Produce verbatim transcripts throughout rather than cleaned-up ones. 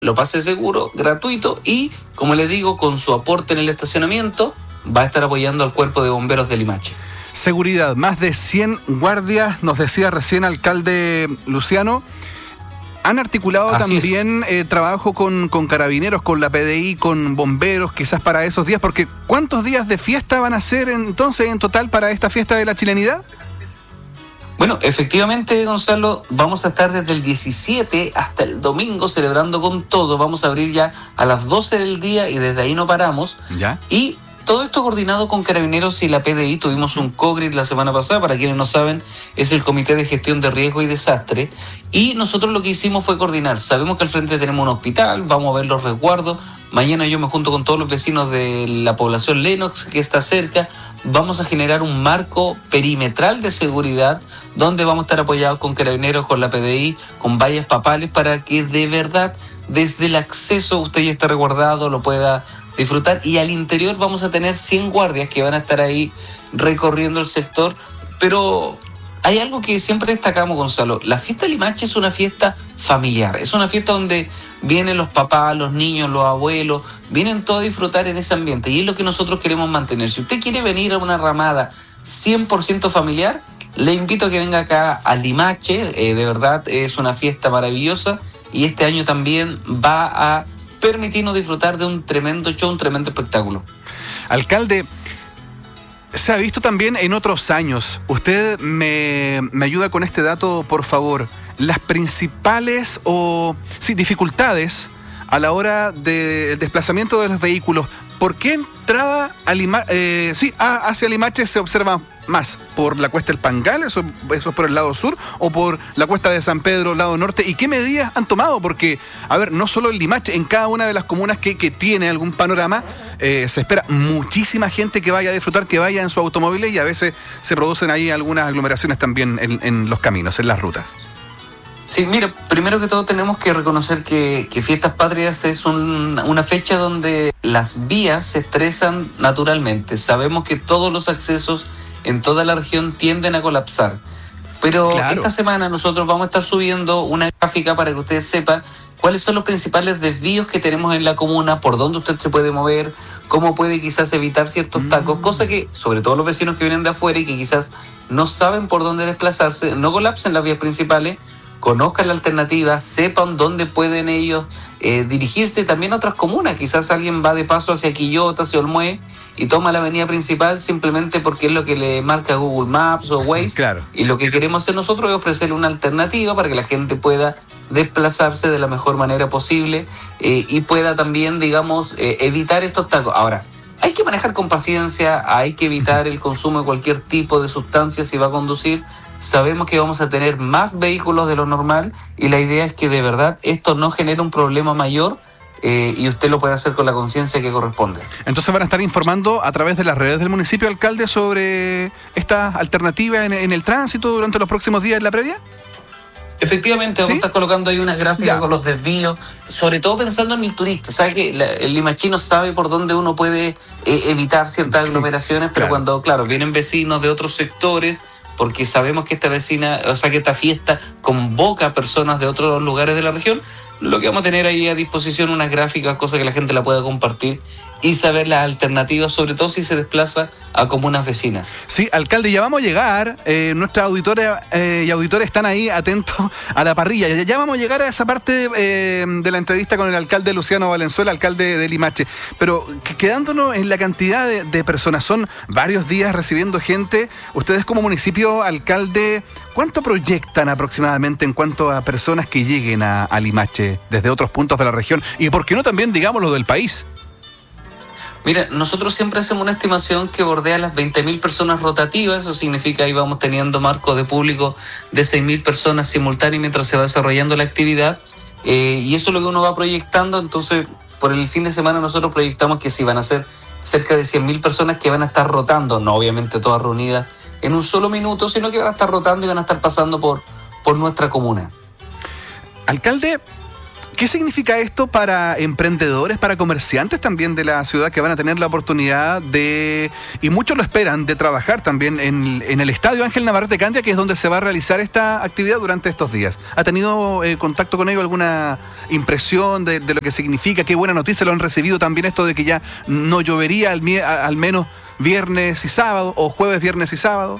lo pase seguro, gratuito y, como les digo, con su aporte en el estacionamiento, va a estar apoyando al Cuerpo de Bomberos de Limache. Seguridad, más de cien guardias, nos decía recién alcalde Luciano. ¿Han articulado Así también eh, trabajo con, con carabineros, con la P D I, con bomberos, quizás para esos días? Porque ¿cuántos días de fiesta van a ser entonces en total para esta fiesta de la chilenidad? Bueno, efectivamente, Gonzalo, vamos a estar desde el diecisiete hasta el domingo celebrando con todo. Vamos a abrir ya a las doce del día y desde ahí no paramos. ¿Ya? Y todo esto coordinado con Carabineros y la P D I. Tuvimos un COGRID la semana pasada, para quienes no saben, es el Comité de Gestión de Riesgo y Desastre. Y nosotros lo que hicimos fue coordinar. Sabemos que al frente tenemos un hospital, vamos a ver los resguardos. Mañana yo me junto con todos los vecinos de la población Lenox, que está cerca. Vamos a generar un marco perimetral de seguridad donde vamos a estar apoyados con Carabineros, con la P D I, con vallas papales, para que de verdad desde el acceso usted ya esté resguardado, lo pueda disfrutar. Y al interior vamos a tener cien guardias que van a estar ahí recorriendo el sector. Pero hay algo que siempre destacamos, Gonzalo. La fiesta de Limache es una fiesta familiar, es una fiesta donde vienen los papás, los niños, los abuelos, vienen todos a disfrutar en ese ambiente, y es lo que nosotros queremos mantener. Si usted quiere venir a una ramada cien por ciento familiar, le invito a que venga acá a Limache. Eh, de verdad es una fiesta maravillosa, y este año también va a permitirnos disfrutar de un tremendo show, un tremendo espectáculo. Alcalde, se ha visto también en otros años. Usted me, me ayuda con este dato, por favor. Las principales o sí, dificultades a la hora del desplazamiento de los vehículos. ¿Por qué entrada a Lima, eh, sí, a, hacia Limache se observa más? ¿Por la cuesta del Pangal, eso, eso es por el lado sur, o por la cuesta de San Pedro, lado norte? ¿Y qué medidas han tomado? Porque, a ver, no solo en Limache, en cada una de las comunas que, que tiene algún panorama, eh, se espera muchísima gente que vaya a disfrutar, que vaya en su automóvil, y a veces se producen ahí algunas aglomeraciones también en, en los caminos, en las rutas. Sí, mira, primero que todo tenemos que reconocer que, que Fiestas Patrias es un, una fecha donde las vías se estresan naturalmente. Sabemos que todos los accesos en toda la región tienden a colapsar. Pero claro, esta semana nosotros vamos a estar subiendo una gráfica para que ustedes sepan cuáles son los principales desvíos que tenemos en la comuna, por dónde usted se puede mover, cómo puede quizás evitar ciertos tacos, mm. cosa que, sobre todo los vecinos que vienen de afuera y que quizás no saben por dónde desplazarse, no colapsen las vías principales, conozcan la alternativa, sepan dónde pueden ellos eh, dirigirse también a otras comunas. Quizás alguien va de paso hacia Quillota, hacia Olmué, y toma la avenida principal simplemente porque es lo que le marca Google Maps o Waze. Claro. Y lo que queremos hacer nosotros es ofrecerle una alternativa para que la gente pueda desplazarse de la mejor manera posible eh, y pueda también, digamos, eh, evitar estos tacos. Ahora, hay que manejar con paciencia, hay que evitar el consumo de cualquier tipo de sustancia si va a conducir. Sabemos que vamos a tener más vehículos de lo normal, y la idea es que de verdad esto no genere un problema mayor eh, y usted lo puede hacer con la conciencia que corresponde. Entonces van a estar informando a través de las redes del municipio, alcalde, sobre esta alternativa en, en el tránsito durante los próximos días en la previa. Efectivamente, vamos ¿Sí? a estar colocando ahí unas gráficas ya. con los desvíos, sobre todo pensando en el turista. Sabe que la, el limachino sabe por dónde uno puede eh, evitar ciertas aglomeraciones, pero claro. cuando, claro, vienen vecinos de otros sectores, porque sabemos que esta vecina, o sea, que esta fiesta convoca a personas de otros lugares de la región, lo que vamos a tener ahí a disposición unas gráficas, cosas que la gente la pueda compartir y saber las alternativas, sobre todo si se desplaza a comunas vecinas. Sí, alcalde, ya vamos a llegar, eh, nuestras auditoras eh, y auditores están ahí atentos a la parrilla, ya, ya vamos a llegar a esa parte eh, de la entrevista con el alcalde Luciano Valenzuela, alcalde de Limache, pero quedándonos en la cantidad de, de personas, son varios días recibiendo gente. Ustedes como municipio, alcalde, ¿cuánto proyectan aproximadamente en cuanto a personas que lleguen a, a Limache desde otros puntos de la región? Y por qué no también, digamos, lo del país. Mira, nosotros siempre hacemos una estimación que bordea las veinte mil personas rotativas. Eso significa que ahí vamos teniendo marcos de público de seis mil personas simultáneas mientras se va desarrollando la actividad. Eh, y eso es lo que uno va proyectando. Entonces, por el fin de semana nosotros proyectamos que sí van a ser cerca de cien mil personas que van a estar rotando, no obviamente todas reunidas en un solo minuto, sino que van a estar rotando y van a estar pasando por, por nuestra comuna. Alcalde, ¿Qué significa esto para emprendedores, para comerciantes también de la ciudad que van a tener la oportunidad de, y muchos lo esperan, de trabajar también en, en el Estadio Ángel Navarrete Candia, que es donde se va a realizar esta actividad durante estos días? ¿Ha tenido eh, contacto con ellos, alguna impresión de, de lo que significa? ¿Qué buena noticia lo han recibido también esto de que ya no llovería al, al menos viernes y sábado, o jueves, viernes y sábado?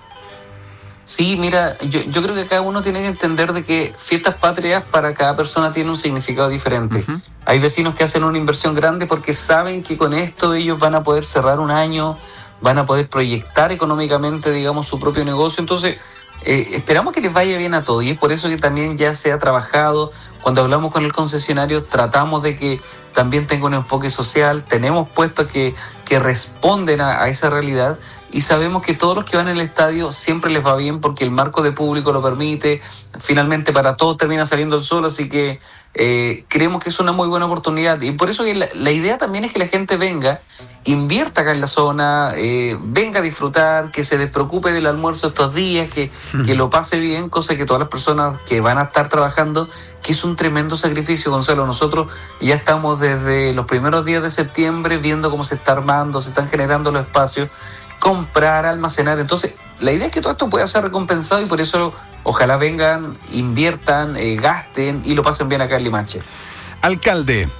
Sí, mira, yo, yo creo que cada uno tiene que entender de que fiestas patrias para cada persona tiene un significado diferente. Uh-huh. Hay vecinos que hacen una inversión grande porque saben que con esto ellos van a poder cerrar un año, van a poder proyectar económicamente, digamos, su propio negocio. Entonces, eh, esperamos que les vaya bien a todos, y es por eso que también ya se ha trabajado. Cuando hablamos con el concesionario, tratamos de que también tenga un enfoque social. Tenemos puestos que, que responden a, a esa realidad, y sabemos que todos los que van al estadio siempre les va bien porque el marco de público lo permite. Finalmente para todos termina saliendo el sol, así que eh, creemos que es una muy buena oportunidad, y por eso que la, la idea también es que la gente venga, invierta acá en la zona, eh, venga a disfrutar, que se despreocupe del almuerzo estos días, que, que lo pase bien, cosa que todas las personas que van a estar trabajando, que es un tremendo sacrificio, Gonzalo. Nosotros ya estamos desde los primeros días de septiembre viendo cómo se está armando, se están generando los espacios, comprar, almacenar. Entonces, la idea es que todo esto pueda ser recompensado, y por eso ojalá vengan, inviertan, eh, gasten y lo pasen bien acá en Limache. Alcalde,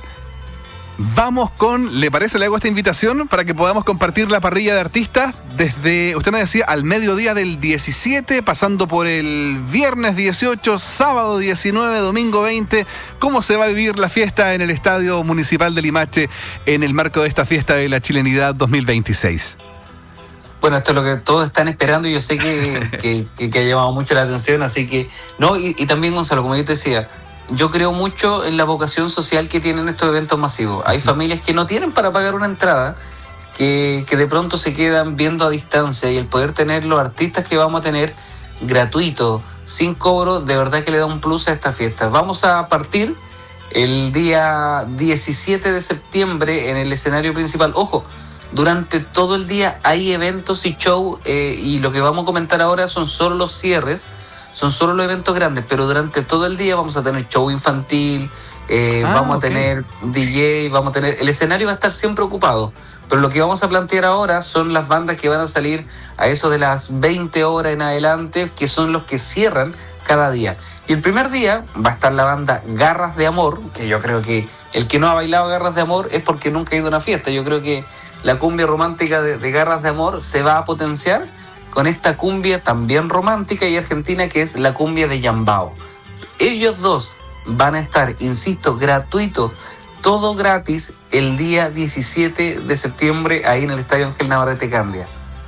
vamos con, ¿le parece? Le hago esta invitación para que podamos compartir la parrilla de artistas desde, usted me decía, al mediodía del diecisiete, pasando por el viernes dieciocho, sábado diecinueve, domingo veinte. ¿Cómo se va a vivir la fiesta en el Estadio Municipal de Limache en el marco de esta fiesta de la chilenidad dos mil veintiséis? Bueno, esto es lo que todos están esperando, y yo sé que, que, que, que ha llamado mucho la atención, así que, no, y, y también, Gonzalo, como yo te decía, yo creo mucho en la vocación social que tienen estos eventos masivos. Hay familias que no tienen para pagar una entrada, que, que de pronto se quedan viendo a distancia, y el poder tener los artistas que vamos a tener gratuitos, sin cobro, de verdad que le da un plus a esta fiesta. Vamos a partir el día diecisiete de septiembre en el escenario principal. Ojo, durante todo el día hay eventos y show, eh, y lo que vamos a comentar ahora son solo los cierres, son solo los eventos grandes, pero durante todo el día vamos a tener show infantil, eh, ah, vamos okay. a tener D J, vamos a tener, el escenario va a estar siempre ocupado, pero lo que vamos a plantear ahora son las bandas que van a salir a eso de las veinte horas en adelante, que son los que cierran cada día. Y el primer día va a estar la banda Garras de Amor, que yo creo que el que no ha bailado Garras de Amor es porque nunca ha ido a una fiesta. Yo creo que la cumbia romántica de, de Garras de Amor se va a potenciar con esta cumbia también romántica y argentina, que es la cumbia de Yambao. Ellos dos van a estar, insisto, gratuito, todo gratis, el día diecisiete de septiembre ahí en el Estadio Ángel Navarrete Candia.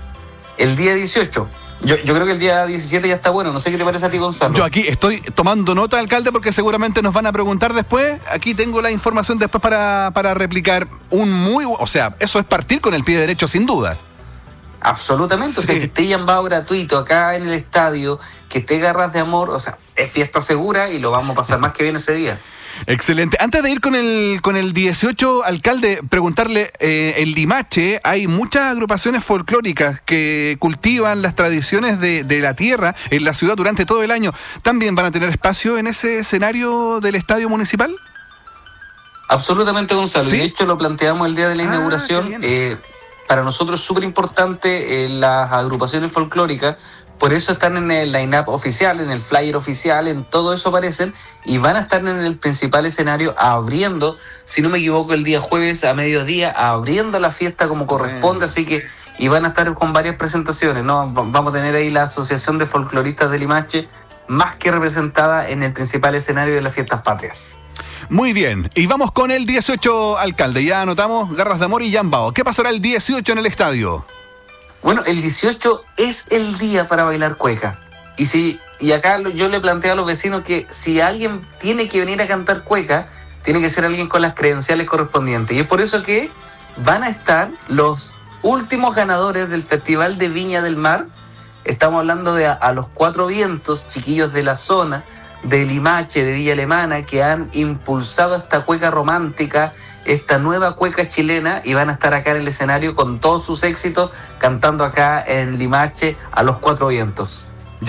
El día dieciocho, yo, yo creo que el día diecisiete ya está bueno, no sé qué te parece a ti, Gonzalo. Yo aquí estoy tomando nota, alcalde, porque seguramente nos van a preguntar después. Aquí tengo la información después para, para replicar un muy... O sea, eso es partir con el pie derecho, sin duda. Absolutamente, sí. O sea, que esté Yambao gratuito acá en el estadio, que esté Garras de Amor, o sea, es fiesta segura y lo vamos a pasar más que bien ese día. Excelente. Antes de ir con el con el dieciocho, alcalde, preguntarle, eh, en Limache hay muchas agrupaciones folclóricas que cultivan las tradiciones de, de la tierra en la ciudad durante todo el año. ¿También van a tener espacio en ese escenario del estadio municipal? Absolutamente, Gonzalo. ¿Sí? De hecho, lo planteamos el día de la ah, inauguración. Eh, para nosotros es súper importante eh, las agrupaciones folclóricas. Por eso están en el line-up oficial, en el flyer oficial, en todo eso aparecen, y van a estar en el principal escenario abriendo, si no me equivoco, el día jueves a mediodía, abriendo la fiesta como corresponde, así que, y van a estar con varias presentaciones, ¿no? Vamos a tener ahí la Asociación de Folcloristas de Limache, más que representada en el principal escenario de las fiestas patrias. Muy bien, y vamos con el dieciocho, alcalde, ya anotamos Garras de Amor y Yambao. ¿Qué pasará el dieciocho en el estadio? Bueno, el dieciocho es el día para bailar cueca. Y si y acá yo le planteo a los vecinos que si alguien tiene que venir a cantar cueca, tiene que ser alguien con las credenciales correspondientes. Y es por eso que van a estar los últimos ganadores del Festival de Viña del Mar. Estamos hablando de a, a los Cuatro Vientos, chiquillos de la zona, de Limache, de Villa Alemana, que han impulsado esta cueca romántica, esta nueva cueca chilena, y van a estar acá en el escenario con todos sus éxitos, cantando acá en Limache a los Cuatro Vientos. Ya,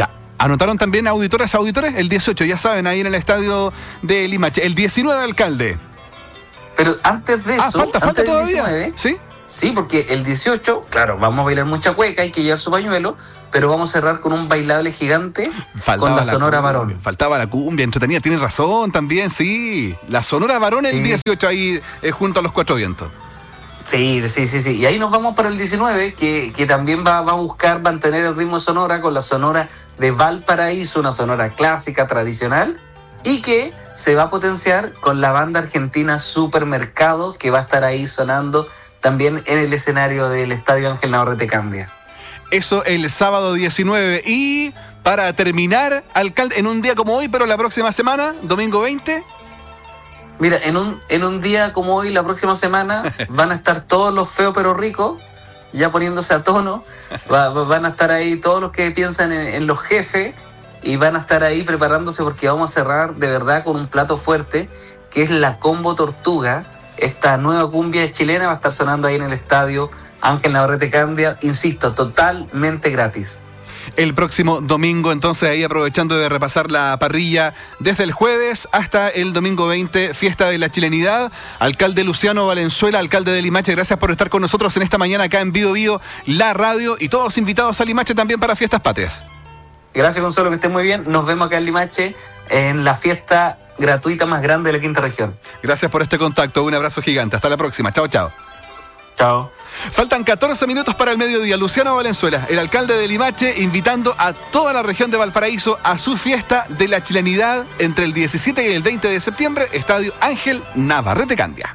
¿Anotaron también auditoras, auditores? El dieciocho, ya saben, ahí en el estadio de Limache. El diecinueve, alcalde. Pero antes de eso... Ah, falta, falta antes del todavía. diecinueve, ¿Sí? Sí, porque el dieciocho, claro, vamos a bailar mucha cueca, hay que llevar su pañuelo, pero vamos a cerrar con un bailable gigante Faltaba con la, la Sonora cumbia, Varón. Faltaba la cumbia, entretenida, tiene razón también, sí. La Sonora Varón el Sí. dieciocho ahí eh, junto a los Cuatro Vientos. Sí, sí, sí, sí. Y ahí nos vamos para el diecinueve, que, que también va, va a buscar mantener el ritmo de Sonora con la Sonora de Valparaíso, una Sonora clásica, tradicional, y que se va a potenciar con la banda argentina Supermercado, que va a estar ahí sonando también en el escenario del Estadio Ángel Navarrete Candia. Eso el sábado diecinueve. Y para terminar, alcalde, en un día como hoy, pero la próxima semana, domingo veinte... Mira, en un, en un día como hoy, la próxima semana, van a estar todos los feos pero ricos, ya poniéndose a tono. Va, va, van a estar ahí todos los que piensan en, en los jefes y van a estar ahí preparándose porque vamos a cerrar de verdad con un plato fuerte, que es la Combo Tortuga. Esta nueva cumbia chilena va a estar sonando ahí en el estadio Ángel Navarrete Candia, insisto, totalmente gratis. El próximo domingo, entonces, ahí aprovechando de repasar la parrilla desde el jueves hasta el domingo veinte, Fiesta de la Chilenidad. Alcalde Luciano Valenzuela, alcalde de Limache, gracias por estar con nosotros en esta mañana acá en Bio Bio, la radio, y todos invitados a Limache también para Fiestas Patrias. Gracias, Gonzalo, que esté muy bien. Nos vemos acá en Limache en la fiesta gratuita más grande de la quinta región. Gracias por este contacto, un abrazo gigante. Hasta la próxima. Chao, chao. Chao. Faltan catorce minutos para el mediodía. Luciano Valenzuela, el alcalde de Limache, invitando a toda la región de Valparaíso a su fiesta de la chilenidad entre el diecisiete y el veinte de septiembre, Estadio Ángel Navarrete Candia.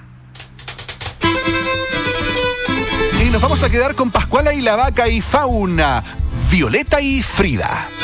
Y nos vamos a quedar con Pascuala y la Vaca y Fauna, Violeta y Frida.